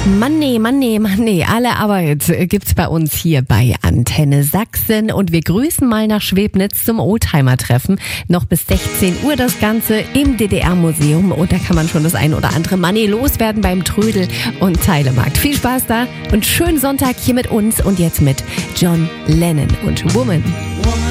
Mann, nee, alle Arbeit gibt's bei uns hier bei Antenne Sachsen und wir grüßen mal nach Schwebnitz zum Oldtimer-Treffen. Noch bis 16 Uhr das Ganze im DDR-Museum und da kann man schon das ein oder andere Money loswerden beim Trödel- und Teilemarkt. Viel Spaß da und schönen Sonntag hier mit uns und jetzt mit John Lennon und Woman.